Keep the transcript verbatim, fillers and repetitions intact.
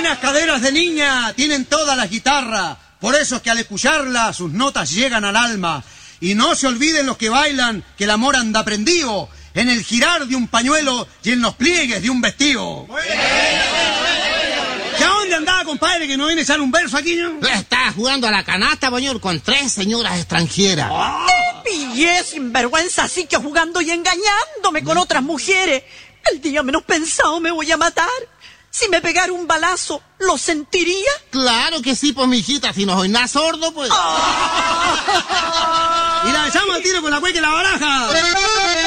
buenas caderas de niña tienen todas las guitarras. Por eso es que al escucharlas sus notas llegan al alma. Y no se olviden los que bailan que el amor anda prendido en el girar de un pañuelo y en los pliegues de un vestido. ¿Y a dónde andaba, compadre, que no viene a echar un verso aquí, no? Estaba jugando a la canasta, señor, con tres señoras extranjeras. ¡Oh! Te pillé, sinvergüenza, así que jugando y engañándome con otras mujeres. El día menos pensado me voy a matar. Si me pegara un balazo, ¿lo sentiría? Claro que sí, pues, mijita, si no soy nada sordo, pues. Y la echamos al tiro con la cueca y la baraja.